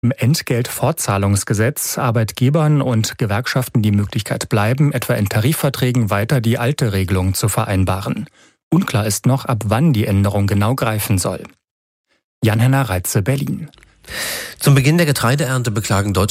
Im Entgeltfortzahlungsgesetz Arbeitgebern und Gewerkschaften die Möglichkeit bleiben, etwa in Tarifverträgen weiter die alte Regelung zu vereinbaren. Unklar ist noch, ab wann die Änderung genau greifen soll. Jan-Henner Reitze, Berlin. Zum Beginn der Getreideernte beklagen